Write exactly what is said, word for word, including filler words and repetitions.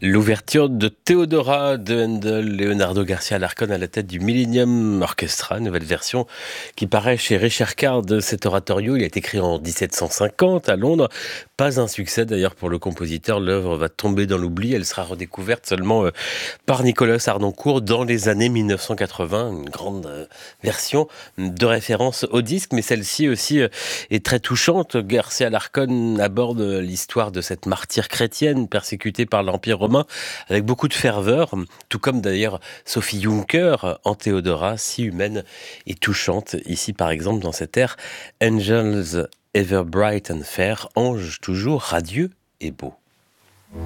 L'ouverture de Théodora de Handel, Leonardo Garcia Alarcón à la tête du Millennium Orchestra, nouvelle version qui paraît chez Richard Card de cet oratorio. Il a été écrit en dix-sept cent cinquante à Londres. Pas un succès d'ailleurs pour le compositeur. L'œuvre va tomber dans l'oubli. Elle sera redécouverte seulement euh, par Nicolas Harnoncourt dans les années mille neuf cent quatre-vingts. Une grande euh, version de référence au disque, mais celle-ci aussi euh, est très touchante. Garcia Alarcón aborde l'histoire de cette martyre chrétienne persécutée par l'Empire romain avec beaucoup de ferveur, tout comme d'ailleurs Sophie Juncker en Théodora, si humaine et touchante. Ici par exemple dans cette air Angels ever bright and fair, ange toujours radieux et beau.